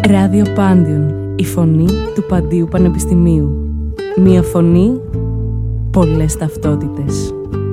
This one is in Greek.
Ράδιο Πάντιον, η φωνή του Παντίου Πανεπιστημίου. Μία φωνή, πολλές ταυτότητες.